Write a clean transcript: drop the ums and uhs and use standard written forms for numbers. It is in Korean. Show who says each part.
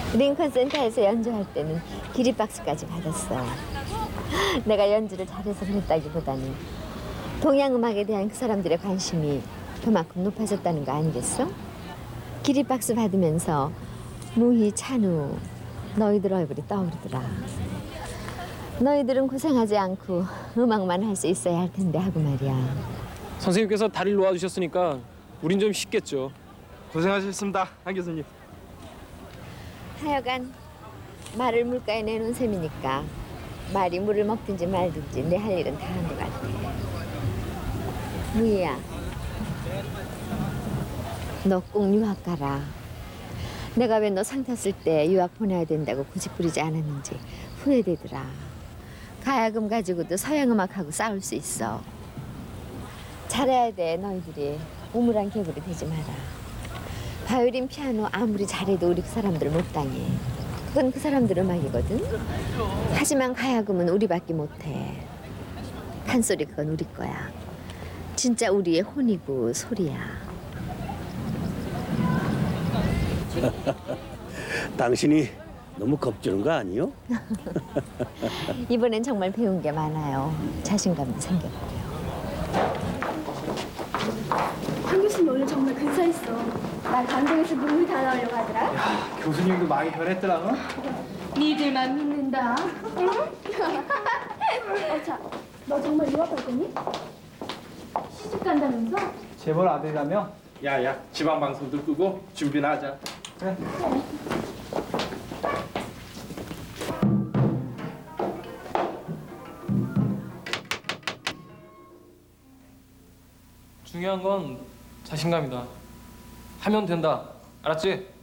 Speaker 1: 링컨 센터에서 연주할 때는 기립박수까지 받았어. 내가 연주를 잘해서 그랬다기보다는 동양음악에 대한 그 사람들의 관심이 그만큼 높아졌다는 거 아니겠어? 기립박수 받으면서 무희, 찬우, 너희들 얼굴이 떠오르더라. 너희들은 고생하지 않고 음악만 할 수 있어야 할 텐데 하고 말이야.
Speaker 2: 선생님께서 다리를 놓아주셨으니까 우린 좀 쉽겠죠.
Speaker 3: 고생하셨습니다, 한 교수님.
Speaker 1: 하여간 말을 물가에 내놓은 셈이니까 말이 물을 먹든지 말든지 내 할 일은 다 한 것 같아. 무희야, 너 꼭 유학 가라. 내가 왜 너 상 탔을 때 유학 보내야 된다고 고집 부리지 않았는지 후회되더라. 가야금 가지고도 서양음악하고 싸울 수 있어. 잘해야 돼, 너희들이. 우물안 개구리 되지 마라. 바이올린, 피아노 아무리 잘해도 우리 그 사람들 못 당해. 그건 그 사람들 음악이거든. 하지만 가야금은 우리밖에 못해. 판소리 그건 우리 거야. 진짜 우리의 혼이고 소리야.
Speaker 4: 당신이 너무 겁주는 거 아니요?
Speaker 1: 이번엔 정말 배운 게 많아요. 자신감도 생겼고요.
Speaker 5: 한 교수님 오늘 정말 근사했어. 난 감동해서 눈물 다 나오려고 하더라.
Speaker 3: 교수님도 많이 변했더라, 너?
Speaker 5: 니들만 믿는다. 응? 자, 너 정말 유학 갈 거니? 시집 간다면서?
Speaker 3: 재벌 아들이라며? 야야, 지방 방송들 끄고 준비나 하자. 그래.
Speaker 2: 중요한 건 자신감이다. 하면 된다. 알았지?